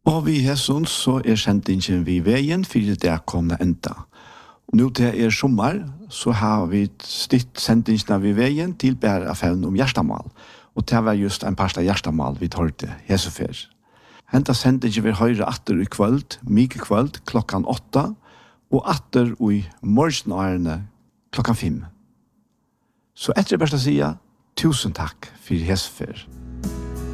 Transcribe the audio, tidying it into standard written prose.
Og vi hesson så sendingen vi veien for det komne enda. Nå til sommar så har vi stitt sendingen vi veien til bare affæren om hjertemål. Og det var just en parst av hjertemål vi tar til hesefer. Henta sendingen vi høyre atter i kvöld, mye kvöld, klokkan 8, og atter i morgenårene klokkan 5. Så etter best å si, tusen takk for hesefer.